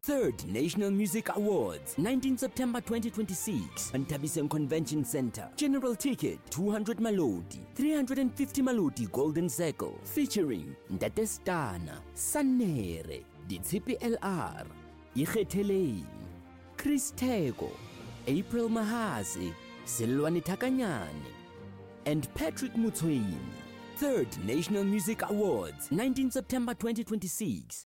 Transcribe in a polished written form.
3rd National Music Awards, 19 September 2026, Antabisen Convention Center. General ticket, 200 Malodi, 350 Malodi Golden Circle, featuring Ndate Stana, Sanere, Ditshipi LR, Ikgetheleng, Chris Tego, April Mahasi, Silwani Takanyane, and Patrick Mutsweni. 3rd National Music Awards, 19 September 2026.